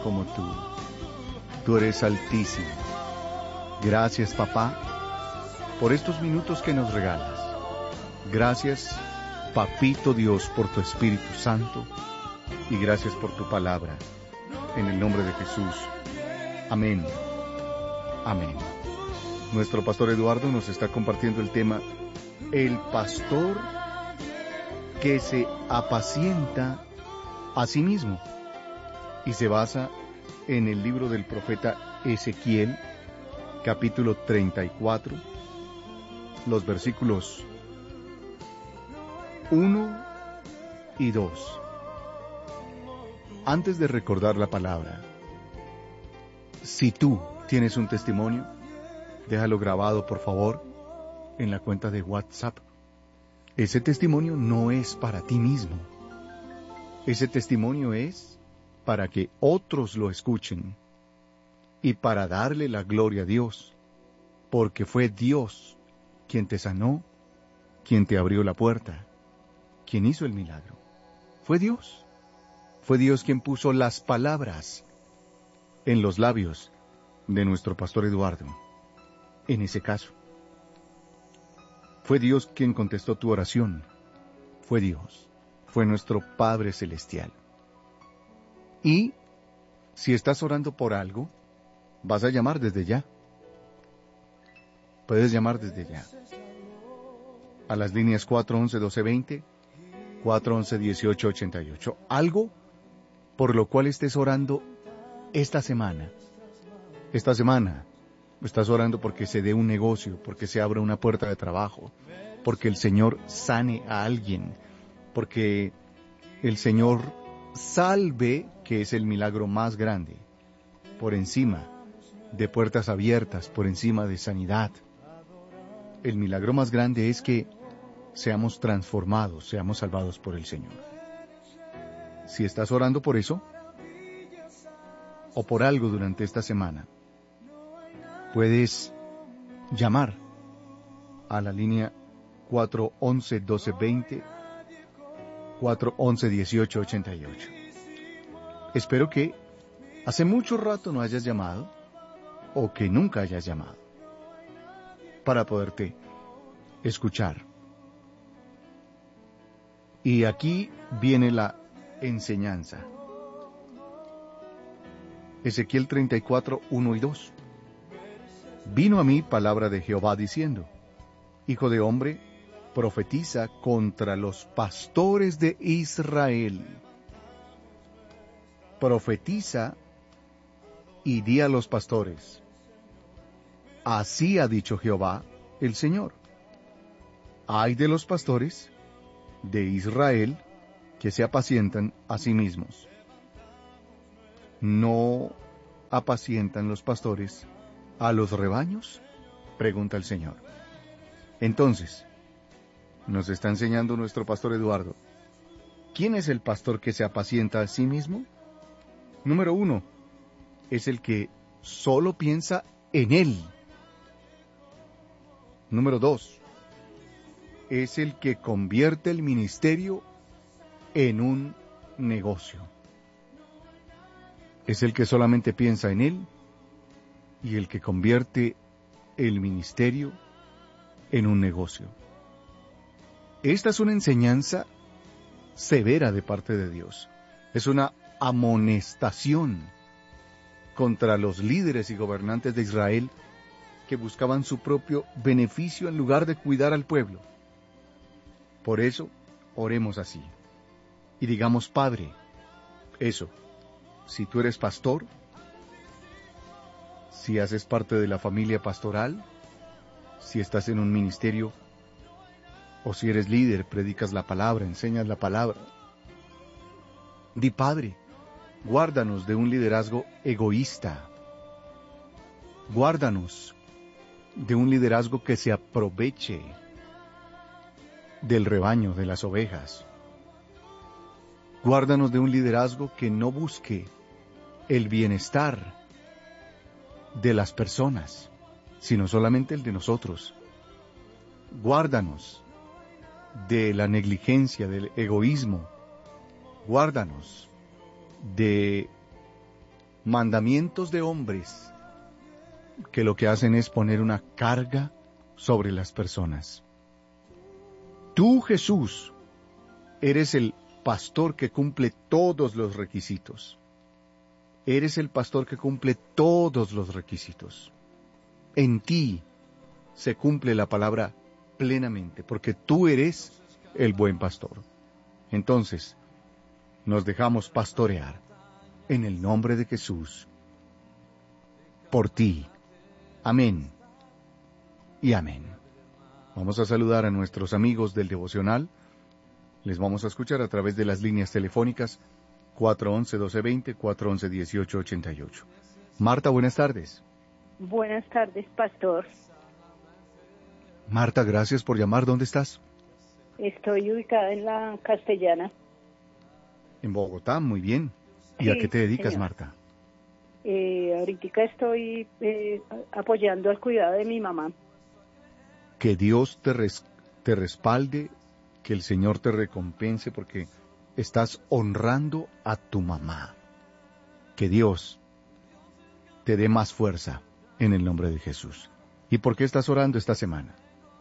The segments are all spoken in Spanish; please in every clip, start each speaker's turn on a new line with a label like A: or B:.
A: como tú. Tú eres altísimo. Gracias, papá, por estos minutos que nos regalas. Gracias, papito Dios, por tu Espíritu Santo. Y gracias por tu palabra. En el nombre de Jesús. Amén. Amén. Nuestro pastor Eduardo nos está compartiendo el tema El pastor que se apacienta a sí mismo, y se basa en el libro del profeta Ezequiel, capítulo 34, los versículos 1 y 2. Antes de recordar la palabra, si tú tienes un testimonio, déjalo grabado, por favor, en la cuenta de WhatsApp. Ese testimonio no es para ti mismo. Ese testimonio es para que otros lo escuchen y para darle la gloria a Dios, porque fue Dios quien te sanó, quien te abrió la puerta, quien hizo el milagro. Fue Dios. Fue Dios quien puso las palabras en los labios de nuestro pastor Eduardo. En ese caso, fue Dios quien contestó tu oración. Fue Dios. Fue nuestro Padre Celestial. Y si estás orando por algo, vas a llamar desde ya. Puedes llamar desde ya a las líneas 411-1220, 411-1888. Algo por lo cual estés orando esta semana. Esta semana estás orando porque se dé un negocio, porque se abra una puerta de trabajo, porque el Señor sane a alguien, porque el Señor salve, que es el milagro más grande, por encima de puertas abiertas, por encima de sanidad. El milagro más grande es que seamos transformados, seamos salvados por el Señor. Si estás orando por eso, o por algo durante esta semana, puedes llamar a la línea 411-1220, 411-1888. Espero que hace mucho rato no hayas llamado, o que nunca hayas llamado, para poderte escuchar. Y aquí viene la enseñanza. Ezequiel 34, 1 y 2. Vino a mí palabra de Jehová diciendo: Hijo de hombre, profetiza contra los pastores de Israel. Profetiza y di a los pastores: Así ha dicho Jehová el Señor. Ay de los pastores de Israel que se apacientan a sí mismos. ¿No apacientan los pastores a los rebaños?, pregunta el Señor. Entonces, nos está enseñando nuestro pastor Eduardo, ¿quién es el pastor que se apacienta a sí mismo? Número 1, es el que solo piensa en él. Número 2, es el que convierte el ministerio en un negocio. Es el que solamente piensa en él y el que convierte el ministerio en un negocio. Esta es una enseñanza severa de parte de Dios. Es una amonestación contra los líderes y gobernantes de Israel que buscaban su propio beneficio en lugar de cuidar al pueblo. Por eso, oremos así y digamos: Padre, eso, si tú eres pastor, si haces parte de la familia pastoral, si estás en un ministerio, o si eres líder, predicas la palabra, enseñas la palabra, di: Padre, guárdanos de un liderazgo egoísta. Guárdanos de un liderazgo que se aproveche del rebaño, de las ovejas. Guárdanos de un liderazgo que no busque el bienestar de las personas, sino solamente el de nosotros. Guárdanos de la negligencia, del egoísmo. Guárdanos de mandamientos de hombres que lo que hacen es poner una carga sobre las personas. Tú, Jesús, eres el pastor que cumple todos los requisitos. Eres el pastor que cumple todos los requisitos. En ti se cumple la palabra plenamente, porque tú eres el buen pastor. Entonces, nos dejamos pastorear en el nombre de Jesús, por ti. Amén y amén. Vamos a saludar a nuestros amigos del devocional. Les vamos a escuchar a través de las líneas telefónicas 411-1220, 411-1888. Marta, buenas tardes.
B: Buenas tardes, pastor.
A: Marta, gracias por llamar. ¿Dónde estás?
B: Estoy ubicada en la Castellana.
A: En Bogotá, muy bien. ¿Y a qué te dedicas, señor? Marta?
B: Ahorita estoy apoyando al cuidado de mi mamá.
A: Que Dios te respalde, que el Señor te recompense porque estás honrando a tu mamá. Que Dios te dé más fuerza en el nombre de Jesús. ¿Y por qué estás orando esta semana?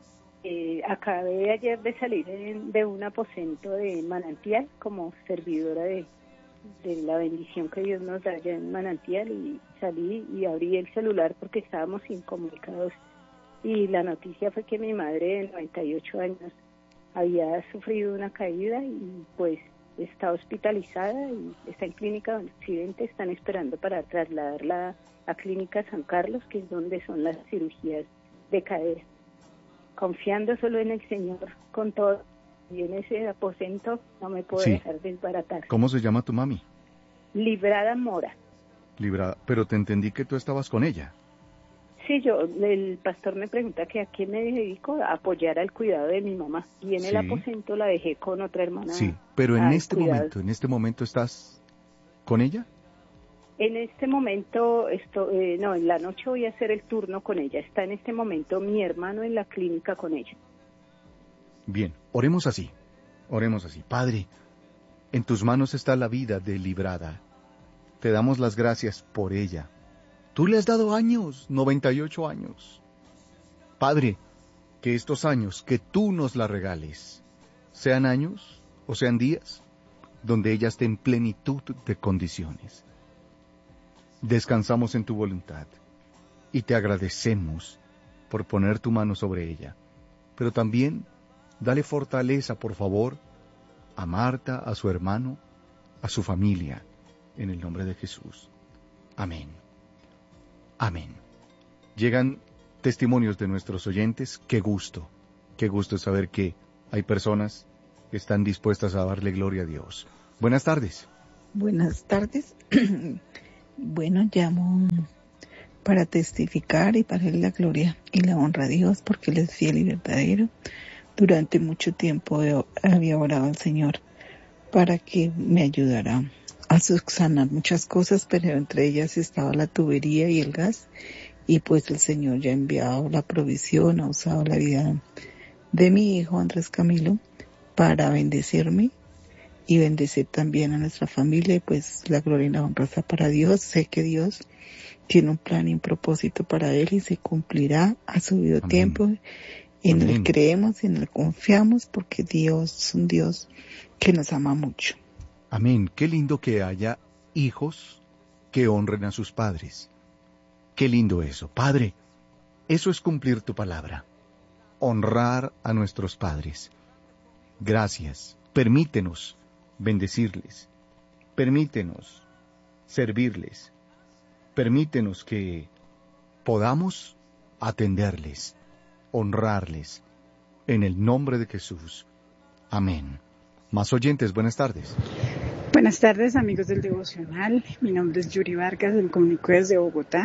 B: Acabé ayer de salir de un aposento de Manantial como servidora de la bendición que Dios nos da allá en Manantial, y salí y abrí el celular porque estábamos incomunicados, y la noticia fue que mi madre de 98 años había sufrido una caída y pues está hospitalizada y está en clínica de accidente. Están esperando para trasladarla a Clínica San Carlos, que es donde son las cirugías de cadera. Confiando solo en el Señor con todo, y en ese aposento no me puedo dejar desbaratar.
A: ¿Cómo se llama tu mami?
B: Librada Mora.
A: Librada, pero te entendí que tú estabas con ella.
B: Sí, el pastor me pregunta que a qué me dedico, a apoyar al cuidado de mi mamá, y en el aposento la dejé con otra hermana.
A: Sí, pero en este momento ¿estás con ella?
B: En este momento, en la noche voy a hacer el turno con ella. Está en este momento mi hermano en la clínica con ella.
A: Bien, oremos así. Padre, en tus manos está la vida de Librada. Te damos las gracias por ella. Tú le has dado años, 98 años. Padre, que estos años que tú nos la regales, sean años o sean días, donde ella esté en plenitud de condiciones. Descansamos en tu voluntad y te agradecemos por poner tu mano sobre ella. Pero también dale fortaleza, por favor, a Marta, a su hermano, a su familia, en el nombre de Jesús. Amén. Amén. Llegan testimonios de nuestros oyentes. Qué gusto saber que hay personas que están dispuestas a darle gloria a Dios. Buenas tardes.
C: Buenas tardes. Bueno, llamo para testificar y para darle la gloria y la honra a Dios, porque Él es fiel y verdadero. Durante mucho tiempo había orado al Señor para que me ayudara a subsanar muchas cosas, pero entre ellas estaba la tubería y el gas, y pues el Señor ya ha enviado la provisión, ha usado la vida de mi hijo Andrés Camilo para bendecirme y bendecir también a nuestra familia, y pues la gloria y la honra está para Dios. Sé que Dios tiene un plan y un propósito para él y se cumplirá a su debido
A: Amén.
C: tiempo. En
A: Amén.
C: Él creemos y en Él confiamos, porque Dios es un Dios que nos ama mucho.
A: Amén. Qué lindo que haya hijos que honren a sus padres. Qué lindo eso. Padre, eso es cumplir tu palabra. Honrar a nuestros padres. Gracias. Permítenos bendecirles. Permítenos servirles. Permítenos que podamos atenderles, honrarles, en el nombre de Jesús. Amén. Más oyentes, buenas tardes.
D: Buenas tardes, amigos del devocional. Mi nombre es Yuri Vargas, me comunico desde Bogotá.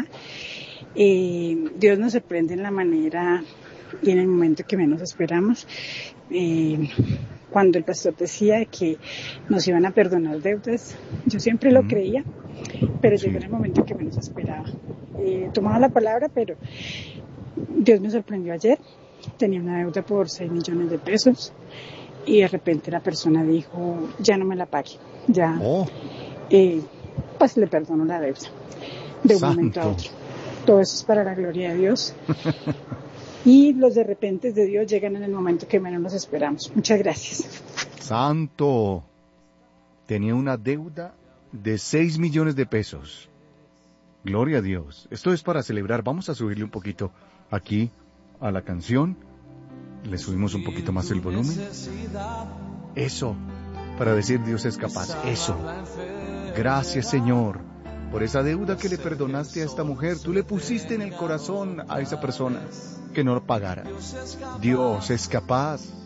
D: Dios nos sorprende en la manera y en el momento que menos esperamos. Cuando el pastor decía que nos iban a perdonar deudas, yo siempre lo creía, pero llegó en el momento que menos esperaba. Tomaba la palabra, pero Dios me sorprendió ayer. Tenía una deuda por 6 millones de pesos y de repente la persona dijo, ya no me la pague. Ya pues le perdono la deuda de un momento a otro. Todo eso es para la gloria de Dios. Y los de repente de Dios llegan en el momento que menos nos esperamos. Muchas gracias.
A: Santo. Tenía una deuda de 6 millones de pesos. Gloria a Dios. Esto es para celebrar. Vamos a subirle un poquito aquí a la canción. Le subimos un poquito más el volumen. Eso, para decir Dios es capaz. Eso. Gracias, Señor, por esa deuda que le perdonaste a esta mujer. Tú le pusiste en el corazón a esa persona que no lo pagara. Dios es capaz.